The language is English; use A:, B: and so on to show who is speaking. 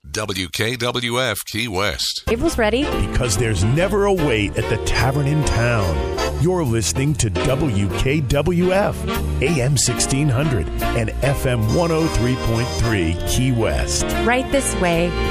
A: WKWF Key West.
B: Abel's ready.
C: Because there's never a wait at the Tavern in Town. You're listening to WKWF, AM 1600 and FM 103.3 Key West.
B: Right this way.